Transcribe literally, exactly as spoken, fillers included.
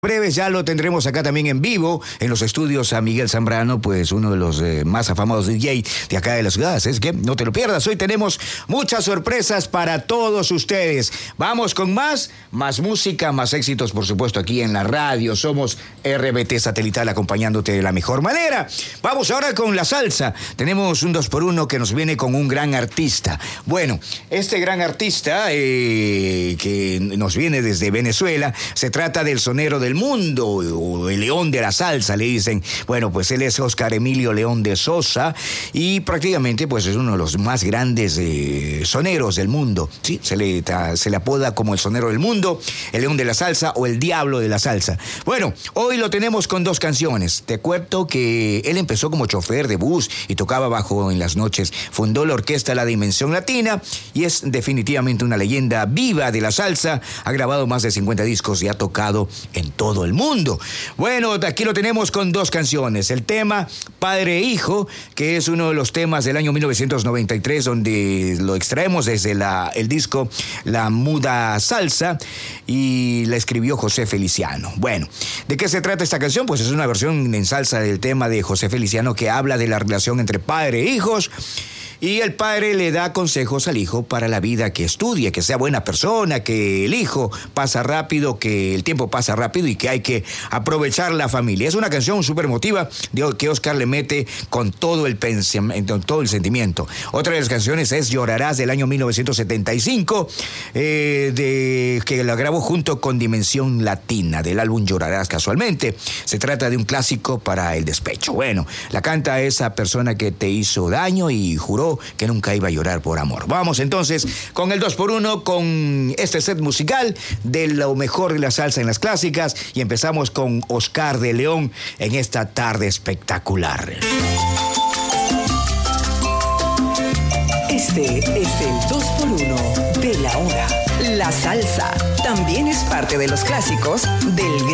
Breves ya lo tendremos acá también en vivo en los estudios a Miguel Zambrano, pues uno de los eh, más afamados D J de acá de la ciudad. Es que no te lo pierdas, hoy tenemos muchas sorpresas para todos ustedes. Vamos con más, más música, más éxitos, por supuesto, aquí en la radio. Somos R B T Satelital acompañándote de la mejor manera. Vamos ahora con la salsa. Tenemos un dos por uno que nos viene con un gran artista. Bueno, este gran artista eh, que nos viene desde Venezuela, se trata del sonero del mundo, o el león de la salsa, le dicen. Bueno, pues él es Oscar Emilio León de Sosa y prácticamente pues es uno de los más grandes eh, soneros del mundo, ¿sí? Se le, ta, se le apoda como el sonero del mundo, el león de la salsa o el diablo de la salsa. Bueno, hoy lo tenemos con dos canciones. Te cuento que él empezó como chofer de bus y tocaba bajo en las noches. Fundó la orquesta La Dimensión Latina y es definitivamente una leyenda viva de la salsa. Ha grabado más de cincuenta discos y ha tocado en todo el mundo. Bueno, aquí lo tenemos con dos canciones. El tema Padre e Hijo, que es uno de los temas del año mil novecientos noventa y tres, donde lo extraemos desde la, el disco La Muda Salsa, y la escribió José Feliciano. Bueno, ¿de qué se trata esta canción? Pues es una versión en salsa del tema de José Feliciano que habla de la relación entre padre e hijos. Y el padre le da consejos al hijo para la vida, que estudie, que sea buena persona, que el hijo pasa rápido, que el tiempo pasa rápido y que hay que aprovechar la familia. Es una canción súper emotiva que Oscar le mete con todo el pensamiento, todo el sentimiento. Otra de las canciones es Llorarás, del año mil novecientos setenta y cinco, eh, de, que la grabó junto con Dimensión Latina, del álbum Llorarás, casualmente. Se trata de un clásico para el despecho. Bueno, la canta esa persona que te hizo daño y juró que nunca iba a llorar por amor. Vamos entonces con el dos por uno, con este set musical de lo mejor de la salsa en las clásicas, y empezamos con Oscar de León en esta tarde espectacular. Este es el dos por uno de la hora. La salsa también es parte de los clásicos del